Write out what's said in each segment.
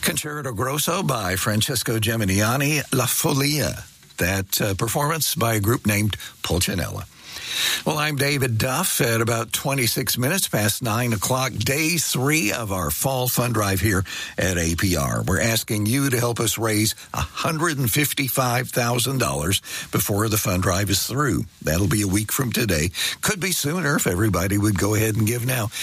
Concerto Grosso by Francesco Geminiani, La Follia. That performance by a group named Pulcinella. Well, I'm David Duff at about 26 minutes past 9 o'clock, day 3 of our fall fund drive here at APR. We're asking you to help us raise $155,000 before the fund drive is through. That'll be a week from today. Could be sooner if everybody would go ahead and give now.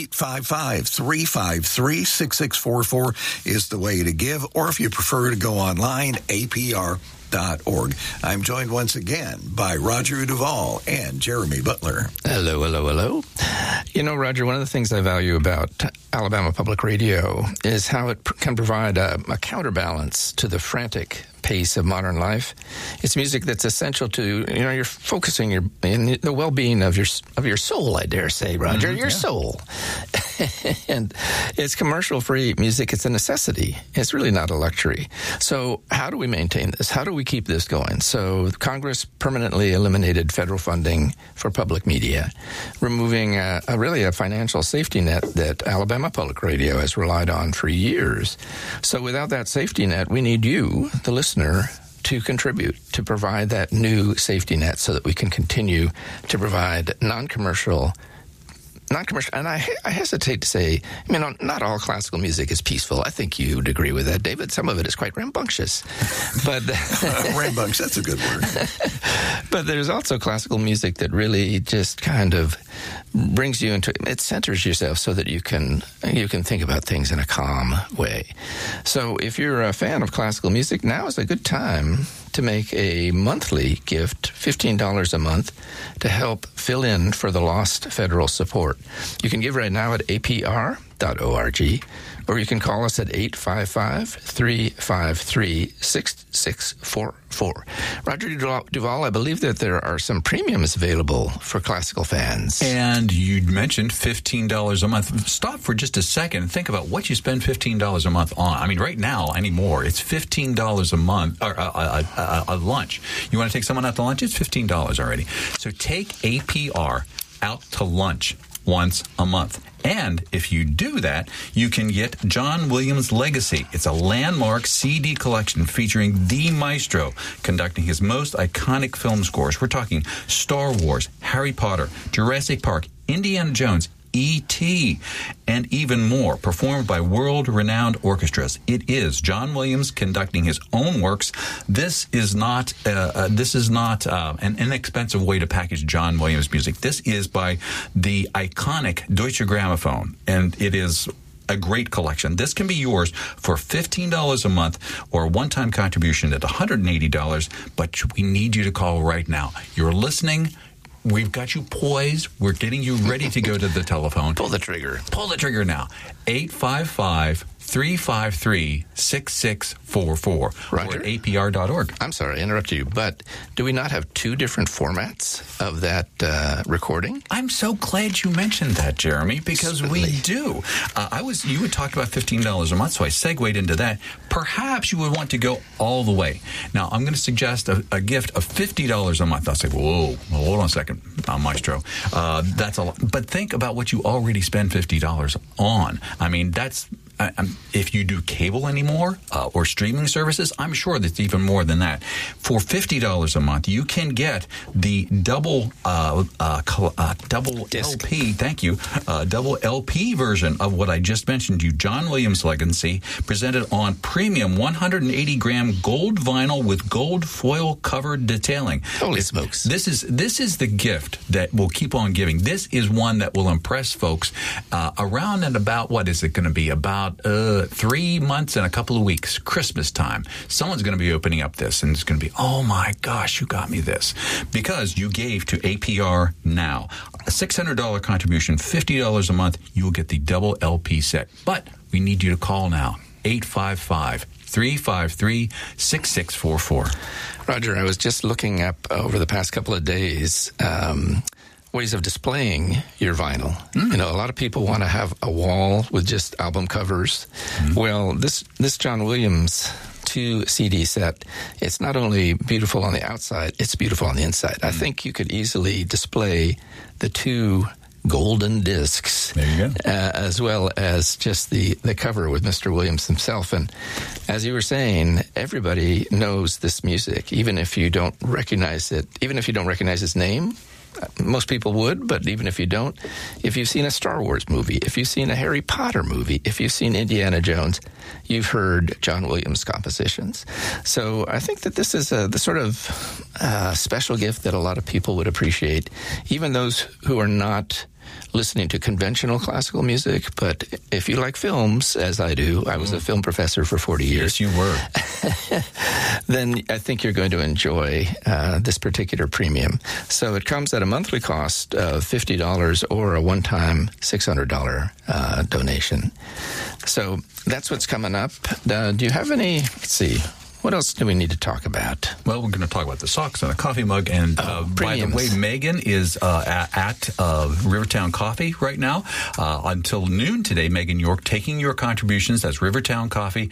855-353-6644 is the way to give, or if you prefer to go online, APR.org. I'm joined once again by Roger Duvall and Jeremy Butler. Hello, hello, hello. You know, Roger, one of the things I value about Alabama Public Radio is how it can provide a counterbalance to the frantic pace of modern life. It's music that's essential to, you know, you're focusing in the well-being of your soul, I dare say, Roger, your soul. And it's commercial-free music. It's a necessity. It's really not a luxury. So how do we maintain this? How do we keep this going? So Congress permanently eliminated federal funding for public media, removing really a financial safety net that Alabama Public Radio has relied on for years. So without that safety net, we need you, the listener, to contribute, to provide that new safety net so that we can continue to provide non-commercial, and I hesitate to say, I mean, not all classical music is peaceful. I think you'd agree with that, David. Some of it is quite rambunctious. But rambunctious, that's a good word. But there's also classical music that really just kind of brings you into, it centers yourself so that you can think about things in a calm way. So if you're a fan of classical music, now is a good time to make a monthly gift, $15 a month, to help fill in for the lost federal support. You can give right now at apr.org, or you can call us at 855-353-6644. Roger Duvall, I believe that there are some premiums available for classical fans. And you mentioned $15 a month. Stop for just a second and think about what you spend $15 a month on. I mean, right now, anymore, it's $15 a month, or a lunch. You want to take someone out to lunch? It's $15 already. So take APR out to lunch once a month. And if you do that, you can get John Williams' Legacy. It's a landmark CD collection featuring the maestro conducting his most iconic film scores. We're talking Star Wars, Harry Potter, Jurassic Park, Indiana Jones, E.T., and even more, performed by world-renowned orchestras. It is John Williams conducting his own works. This is not an inexpensive way to package John Williams music. This is by the iconic Deutsche Grammophon, and it is a great collection. This can be yours for $15 a month or a one-time contribution at $180, but we need you to call right now. You're listening. We've got you poised. We're getting you ready to go to the telephone. Pull the trigger. Pull the trigger now. 855-353-6644. Roger. Or at apr.org. I'm sorry, I interrupted you, but do we not have two different formats of that recording? I'm so glad you mentioned that, Jeremy, because Certainly. we do. You had talked about $15 a month, so I segued into that. Perhaps you would want to go all the way. Now, I'm going to suggest a gift of $50 a month. I'll say, whoa, hold on a second, Maestro. That's a lot. But think about what you already spend $50 on. I mean, that's if you do cable anymore or streaming services, I'm sure that's even more than that. For $50 a month, you can get the double Disc. LP. Thank you, double LP version of what I just mentioned to you, John Williams' Legacy, presented on premium 180-gram gold vinyl with gold foil covered detailing. Holy smokes! This is the gift that will keep on giving. This is one that will impress folks around and about. What is it going to be about? 3 months and a couple of weeks, Christmas time. Someone's going to be opening up this, and it's going to be, oh my gosh, you got me this. Because you gave to APR now. A $600 contribution, $50 a month, you will get the double LP set. But we need you to call now, 855-353-6644. Roger, I was just looking up over the past couple of days ways of displaying your vinyl. You know, a lot of people want to have a wall with just album covers. Well, this John Williams 2 CD set, it's not only beautiful on the outside, it's beautiful on the inside. I think you could easily display the two golden discs. There you go. As well as just the cover with Mr. Williams himself. And as you were saying, everybody knows this music, even if you don't recognize it, even if you don't recognize his name. Most people would, but even if you don't, if you've seen a Star Wars movie, if you've seen a Harry Potter movie, if you've seen Indiana Jones, you've heard John Williams' compositions. So I think that this is the sort of special gift that a lot of people would appreciate, even those who are not listening to conventional classical music. But if you like films, as I do, I was a film professor for 40 years. Yes, you were. Then I think you're going to enjoy this particular premium. So it comes at a monthly cost of $50 or a one-time $600 donation. So that's what's coming up. Do you have any, let's see, what else do we need to talk about? Well, we're going to talk about the socks and a coffee mug. And by the way, Megan is at Rivertown Coffee right now. Until noon today, Megan York taking your contributions. That's Rivertown Coffee,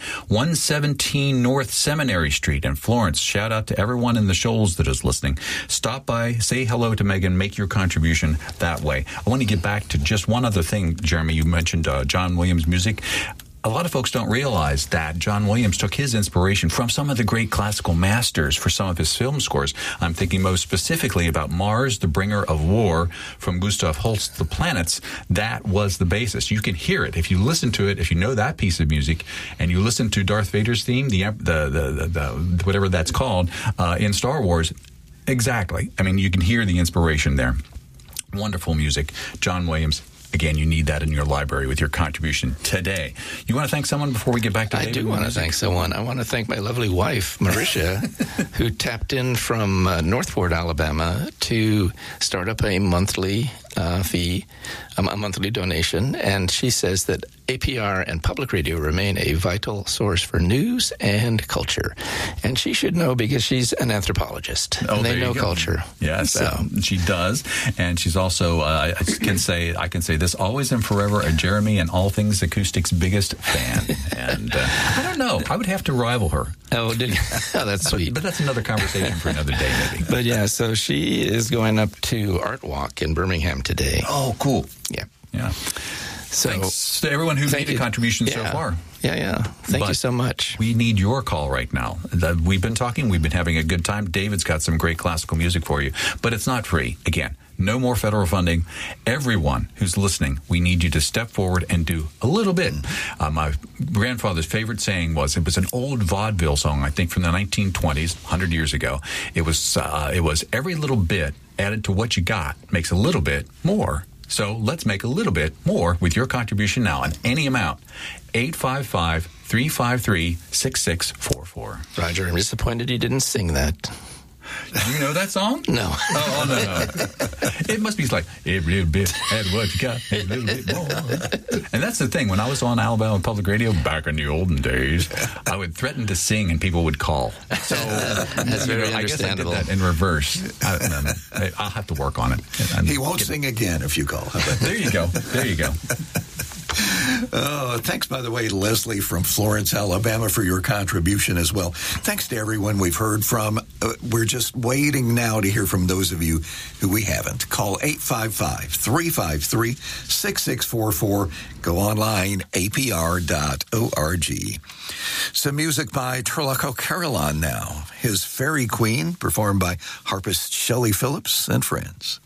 117 North Seminary Street in Florence. Shout out to everyone in the Shoals that is listening. Stop by, say hello to Megan, make your contribution that way. I want to get back to just one other thing, Jeremy. You mentioned John Williams' music. A lot of folks don't realize that John Williams took his inspiration from some of the great classical masters for some of his film scores. I'm thinking most specifically about Mars, the Bringer of War, from Gustav Holst's The Planets. That was the basis. You can hear it if you listen to it. If you know that piece of music, and you listen to Darth Vader's theme, the whatever that's called in Star Wars. Exactly. I mean, you can hear the inspiration there. Wonderful music, John Williams. Again, you need that in your library with your contribution today. You want to thank someone before we get back to David? I do want to thank someone. I want to thank my lovely wife, Marisha, who tapped in from Northport, Alabama, to start up a monthly fee, a monthly donation. And she says that APR and public radio remain a vital source for news and culture. And she should know because she's an anthropologist. And they know culture. Yes, so. She does. And she's also, I can say this, always and forever, a Jeremy and All Things Acoustics biggest fan. And I don't know. I would have to rival her. Oh, did you? Oh, that's sweet. But that's another conversation for another day, maybe. But yeah, so she is going up to Art Walk in Birmingham today. Oh, cool. Yeah. Yeah. So, thanks to everyone who made a contribution so far. Yeah. Thank you so much. We need your call right now. We've been talking. We've been having a good time. David's got some great classical music for you. But it's not free. Again, no more federal funding. Everyone who's listening, we need you to step forward and do a little bit. My grandfather's favorite saying was, it was an old vaudeville song, I think from the 1920s, 100 years ago. It was every little bit added to what you got makes a little bit more. So let's make a little bit more with your contribution now on any amount. 855-353-6644. Roger, I'm disappointed you didn't sing that. Do you know that song? No. Oh, no. It must be like, every little bit, add what you got, a little bit more. And that's the thing. When I was on Alabama Public Radio back in the olden days, I would threaten to sing and people would call. So that's very understandable. I guess I did that in reverse. I'll have to work on it. He won't sing again if you call. There you go. Oh, thanks, by the way, Leslie from Florence, Alabama, for your contribution as well. Thanks to everyone we've heard from. We're just waiting now to hear from those of you who we haven't. Call 855-353-6644. Go online, apr.org. Some music by Turlock O'Carolan now. His Fairy Queen, performed by harpist Shelley Phillips and friends.